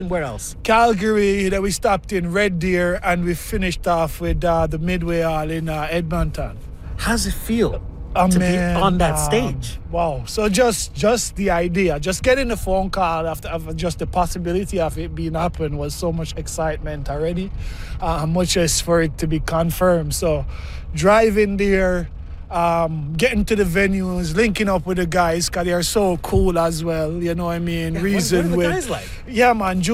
Where else? Calgary, then we stopped in Red Deer, and we finished off with the Midway Hall in Edmonton. How does it feel Oh, to man, be on that stage? Wow. So just the idea, just getting the phone call after just the possibility of it being happen was so much excitement already, much as for it to be confirmed. So driving there, getting to the venues, linking up with the guys, because they are so cool as well, you know what I mean? Yeah, what are the with guys like? Yeah, man.